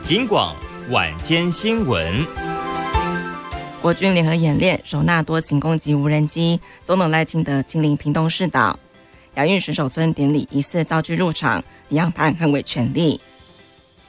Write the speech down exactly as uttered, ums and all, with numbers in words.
警广晚间新闻。 国军联合演练首纳多型攻击无人机，总统赖清德亲临屏东市岛。亚运选手村典礼疑似遭拒入场，李样盘捍卫权利。